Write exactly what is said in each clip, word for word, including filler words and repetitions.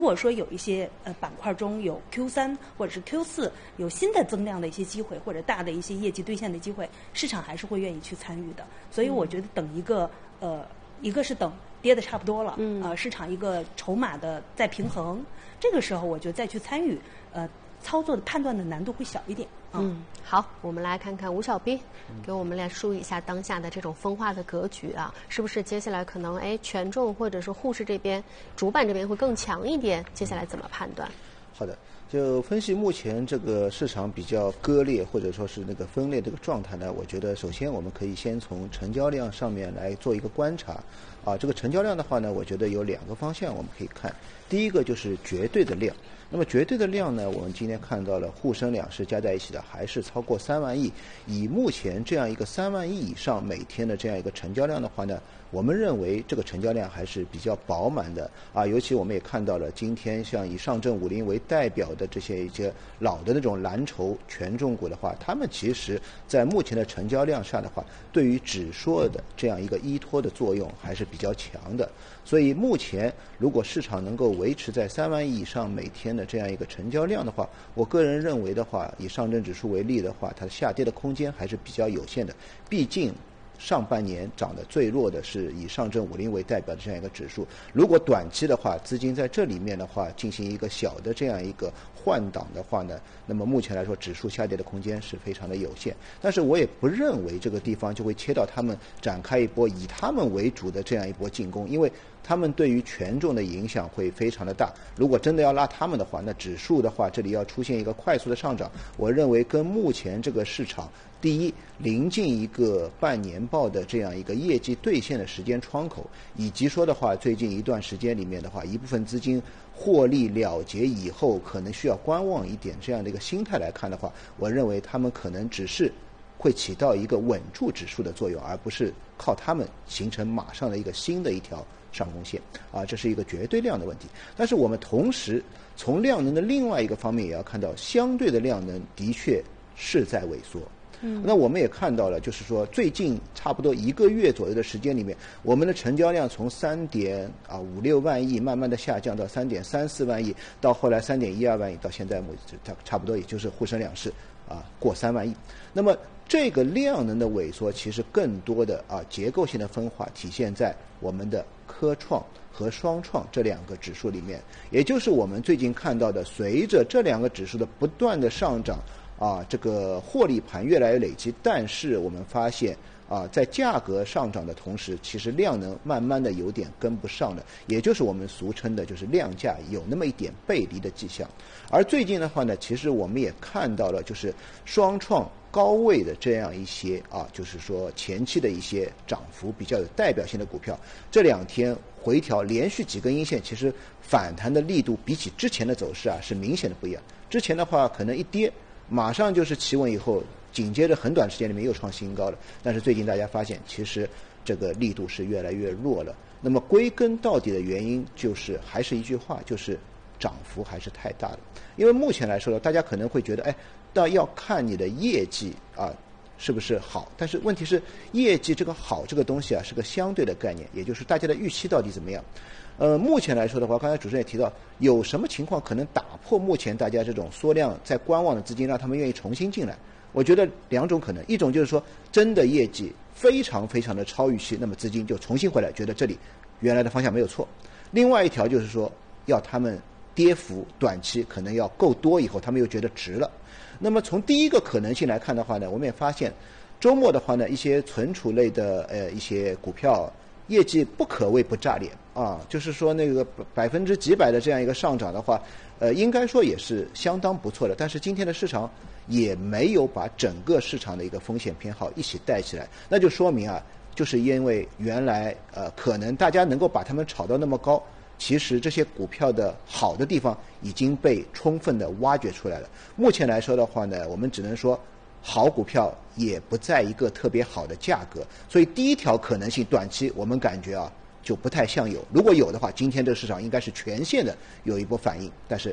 如果说有一些呃板块中有 Q 三或者是 Q 四有新的增量的一些机会，或者大的一些业绩兑现的机会，市场还是会愿意去参与的。所以我觉得等一个呃，一个是等跌的差不多了，嗯，呃，市场一个筹码的再平衡，这个时候我觉得再去参与，呃，操作的判断的难度会小一点。 嗯，好，我们来看看吴小兵，给我们来梳理一下当下的这种分化的格局啊，是不是接下来可能哎权重或者是沪市这边主板这边会更强一点？接下来怎么判断？ 好的，就分析目前这个市场比较割裂或者说是那个分裂这个状态呢，我觉得首先我们可以先从成交量上面来做一个观察啊。这个成交量的话呢，我觉得有两个方向我们可以看，第一个就是绝对的量。那么绝对的量呢，我们今天看到了沪深两市加在一起的还是超过三万亿。以目前这样一个三万亿以上每天的这样一个成交量的话呢，我们认为这个成交量还是比较饱满的啊。尤其我们也看到了今天像以上证五零为代表的这些一些老的那种蓝筹权重股的话，他们其实在目前的成交量下的话，对于指数的这样一个依托的作用还是比较强的。所以目前如果市场能够维持在三万亿以上每天的这样一个成交量的话，我个人认为的话，以上证指数为例的话，它下跌的空间还是比较有限的。毕竟上半年涨得最弱的是以上证五零为代表的这样一个指数，如果短期的话资金在这里面的话进行一个小的这样一个换挡的话呢，那么目前来说指数下跌的空间是非常的有限。但是我也不认为这个地方就会切到他们展开一波以他们为主的这样一波进攻，因为他们对于权重的影响会非常的大。如果真的要拉他们的话，那指数的话这里要出现一个快速的上涨，我认为跟目前这个市场第一临近一个半年报的这样一个业绩兑现的时间窗口，以及说的话最近一段时间里面的话一部分资金获利了结以后可能需要观望一点这样的一个心态来看的话，我认为他们可能只是会起到一个稳住指数的作用，而不是靠他们形成马上的一个新的一条上攻线啊，这是一个绝对量的问题。但是我们同时从量能的另外一个方面也要看到，相对的量能的确是在萎缩。嗯，那我们也看到了，就是说最近差不多一个月左右的时间里面，我们的成交量从三点啊五六万亿慢慢的下降到三点三四万亿，到后来三点一二万亿，到现在目前它差不多也就是沪深两市啊过三万亿。那么这个量能的萎缩，其实更多的啊结构性的分化体现在我们的科创和双创这两个指数里面，也就是我们最近看到的，随着这两个指数的不断的上涨。啊，这个获利盘越来越累积，但是我们发现啊，在价格上涨的同时，其实量能慢慢的有点跟不上了，也就是我们俗称的就是量价有那么一点背离的迹象。而最近的话呢，其实我们也看到了，就是双创高位的这样一些啊，就是说前期的一些涨幅比较有代表性的股票，这两天回调连续几根阴线，其实反弹的力度比起之前的走势啊是明显的不一样。之前的话可能一跌马上就是企稳以后，紧接着很短时间里面又创新高了。但是最近大家发现，其实这个力度是越来越弱了。那么归根到底的原因，就是还是一句话，就是涨幅还是太大了。因为目前来说，大家可能会觉得，哎，倒要看你的业绩啊是不是好。但是问题是，业绩这个好这个东西啊，是个相对的概念，也就是大家的预期到底怎么样。呃，目前来说的话，刚才主持人也提到，有什么情况可能打破目前大家这种缩量在观望的资金，让他们愿意重新进来？我觉得两种可能，一种就是说真的业绩非常非常的超预期，那么资金就重新回来，觉得这里原来的方向没有错。另外一条就是说，要他们跌幅短期可能要够多以后，他们又觉得值了。那么从第一个可能性来看的话呢，我们也发现周末的话呢，一些存储类的呃一些股票业绩不可谓不炸裂啊，就是说那个百分之几百的这样一个上涨的话，呃，应该说也是相当不错的。但是今天的市场也没有把整个市场的一个风险偏好一起带起来，那就说明啊，就是因为原来呃可能大家能够把它们炒到那么高，其实这些股票的好的地方已经被充分的挖掘出来了。目前来说的话呢，我们只能说好股票也不在一个特别好的价格，所以第一条可能性短期我们感觉啊就不太像有。如果有的话，今天这个市场应该是全线的有一波反应，但是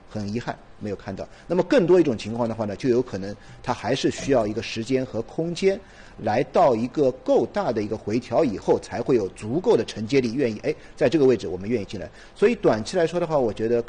很遗憾没有看到。那么更多一种情况的话呢，就有可能它还是需要一个时间和空间，来到一个够大的一个回调以后，才会有足够的承接力愿意哎在这个位置我们愿意进来。所以短期来说的话，我觉得